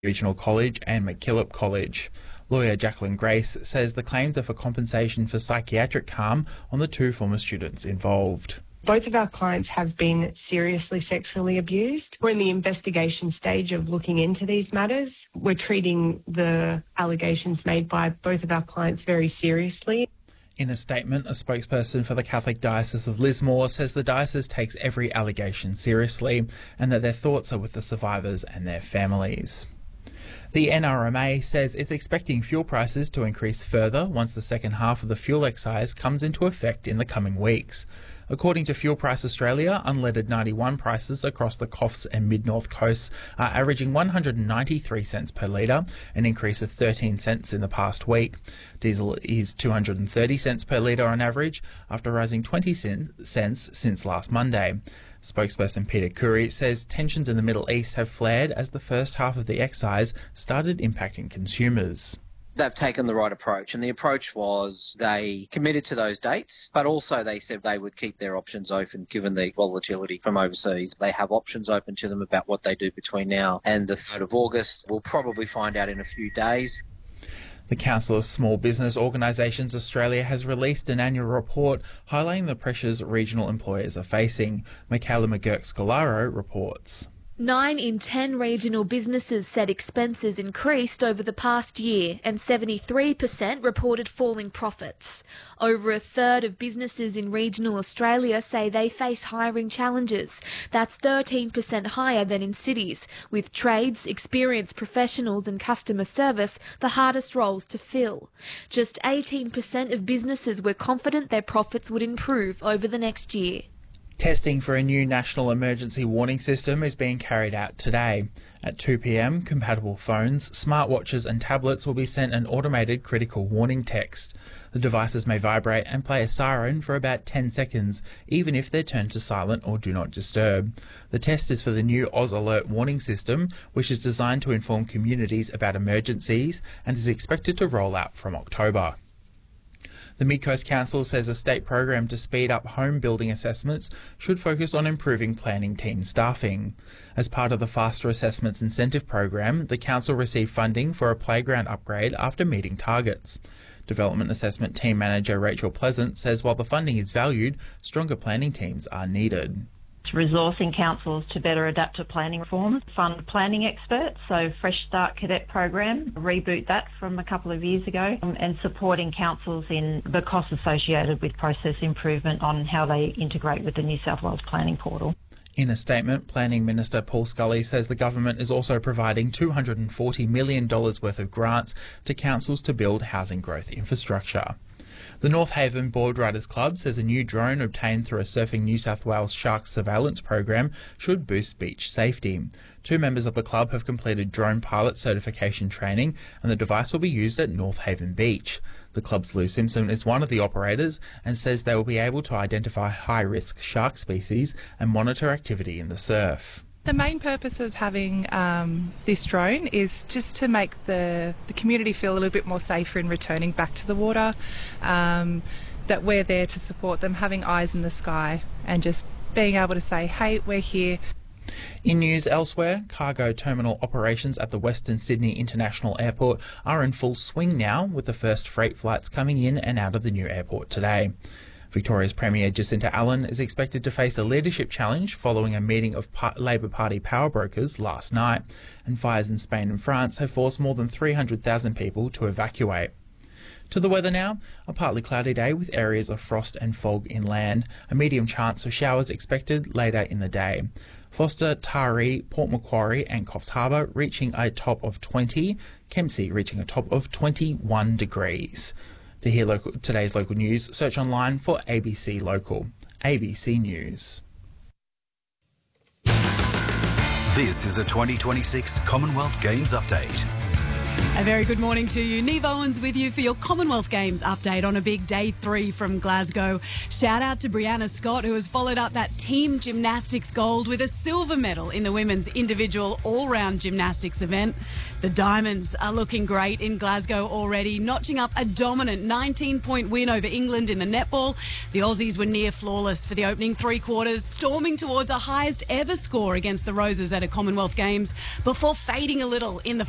Regional College and MacKillop College. Lawyer Jacqueline Grace says the claims are for compensation for psychiatric harm on the two former students involved. Both of our clients have been seriously sexually abused. We're in the investigation stage of looking into these matters. We're treating the allegations made by both of our clients very seriously. In a statement, a spokesperson for the Catholic Diocese of Lismore says the diocese takes every allegation seriously and that their thoughts are with the survivors and their families. The NRMA says it's expecting fuel prices to increase further once the second half of the fuel excise comes into effect in the coming weeks. According to Fuel Price Australia, unleaded 91 prices across the Coffs and Mid-North coasts are averaging 193 cents per litre, an increase of 13 cents in the past week. Diesel is 230 cents per litre on average, after rising 20 cents since last Monday. Spokesperson Peter Curry says tensions in the Middle East have flared as the first half of the excise started impacting consumers. They've taken the right approach, and the approach was they committed to those dates, but also they said they would keep their options open given the volatility from overseas. They have options open to them about what they do between now and the 3rd of August. We'll probably find out in a few days. The Council of Small Business Organisations Australia has released an annual report highlighting the pressures regional employers are facing. Michaela McGurk-Scalaro reports. 9 in 10 regional businesses said expenses increased over the past year and 73% reported falling profits. Over a third of businesses in regional Australia say they face hiring challenges. That's 13% higher than in cities, with trades, experienced professionals and customer service the hardest roles to fill. Just 18% of businesses were confident their profits would improve over the next year. Testing for a new national emergency warning system is being carried out today. At 2 p.m, compatible phones, smartwatches and tablets will be sent an automated critical warning text. The devices may vibrate and play a siren for about 10 seconds, even if they're turned to silent or do not disturb. The test is for the new Oz Alert warning system, which is designed to inform communities about emergencies and is expected to roll out from October. The Mid-Coast Council says a state program to speed up home building assessments should focus on improving planning team staffing. As part of the Faster Assessments Incentive Program, the council received funding for a playground upgrade after meeting targets. Development Assessment Team Manager Rachel Pleasant says while the funding is valued, stronger planning teams are needed. Resourcing councils to better adapt to planning reforms, fund planning experts, so Fresh Start Cadet program, reboot that from a couple of years ago, and supporting councils in the costs associated with process improvement on how they integrate with the New South Wales Planning Portal. In a statement, Planning Minister Paul Scully says the government is also providing $240 million worth of grants to councils to build housing growth infrastructure. The North Haven Board Riders Club says a new drone obtained through a Surfing New South Wales shark surveillance program should boost beach safety. 2 members of the club have completed drone pilot certification training and the device will be used at North Haven Beach. The club's Lou Simpson is one of the operators and says they will be able to identify high-risk shark species and monitor activity in the surf. The main purpose of having this drone is just to make the community feel a little bit more safer in returning back to the water, that we're there to support them, having eyes in the sky and just being able to say, hey, we're here. In news elsewhere, cargo terminal operations at the Western Sydney International Airport are in full swing now, with the first freight flights coming in and out of the new airport today. Victoria's Premier Jacinta Allen is expected to face a leadership challenge following a meeting of Labor Party power brokers last night, and fires in Spain and France have forced more than 300,000 people to evacuate. To the weather now, a partly cloudy day with areas of frost and fog inland, a medium chance of showers expected later in the day. Forster, Taree, Port Macquarie and Coffs Harbour reaching a top of 20, Kempsey reaching a top of 21 degrees. To hear today's local news, search online for ABC Local. ABC News. This is a 2026 Commonwealth Games update. A very good morning to you. Neve Owens with you for your Commonwealth Games update on a big day 3 from Glasgow. Shout out to Brianna Scott, who has followed up that team gymnastics gold with a silver medal in the women's individual all-round gymnastics event. The Diamonds are looking great in Glasgow already, notching up a dominant 19-point win over England in the netball. The Aussies were near flawless for the opening 3 quarters, storming towards a highest ever score against the Roses at a Commonwealth Games before fading a little in the